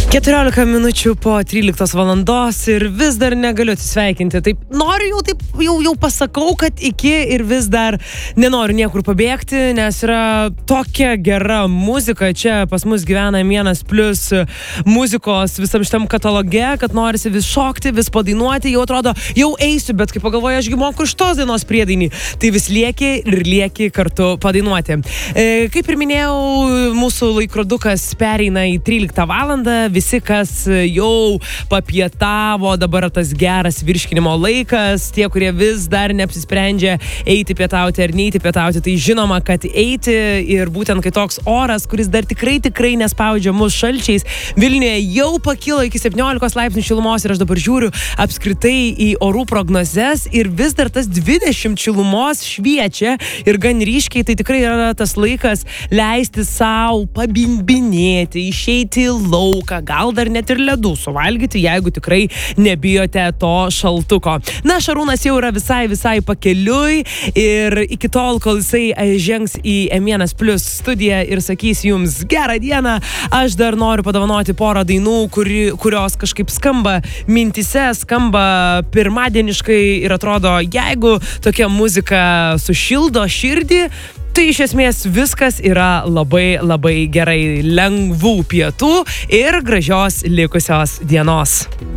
14 minučių po 13 valandos ir vis dar negaliu atsisveikinti. Taip, noriu jau pasakau, kad iki ir vis dar nenoriu niekur pabėgti, nes yra tokia gera muzika. Čia pas mus gyvena Vienas Plius muzikos visam šitam kataloge, kad norisi vis šokti, vis padainuoti. Jau atrodo, jau eisiu, bet kai pagalvoju, ašgi moku šitos dainos priedainį, tai vis lieki kartu padainuoti. Kaip ir minėjau, mūsų laikrodukas pereina į 13 valandą. Visi, kas jau papietavo, dabar tas geras virškinimo laikas, tie, kurie vis dar neapsisprendžia eiti pietauti ar neiti pietauti, tai žinoma, kad eiti ir būtent kai toks oras, kuris dar tikrai nespaudžia mus šalčiais, Vilniuje jau pakilo iki 17 laipsnių šilumos ir aš dabar žiūriu apskritai į orų prognozes ir vis dar tas 20 šilumos šviečia ir gan ryškiai, tai tikrai yra tas laikas leisti savo pabimbinėti, išeiti į lauką, gal dar net ir ledų suvalgyti, jeigu tikrai nebijote to šaltuko. Na, Šarūnas jau yra visai pakeliui ir iki tol, kol jisai žengs į Vienas Plius studiją ir sakys jums gerą dieną, aš dar noriu padovanoti porą dainų, kurios kažkaip skamba mintise, skamba pirmadieniškai ir atrodo, jeigu tokia muzika sušildo širdį, tai iš esmės viskas yra labai gerai. Lengvų pietų ir gražios likusios dienos.